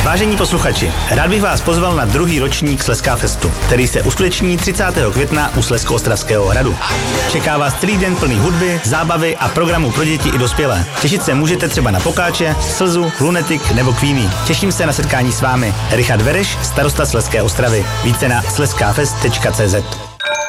Vážení posluchači, rád bych vás pozval na druhý ročník Slezská festu, který se uskuteční 30. května u Slezsko-Ostravského hradu. Čeká vás celý den plný hudby, zábavy a programů pro děti i dospělé. Těšit se můžete třeba na Pokáče, Slzu, Lunatic nebo Queenie. Těším se na setkání s vámi. Richard Vereš, starosta Slezské Ostravy. Více na slezskafest.cz.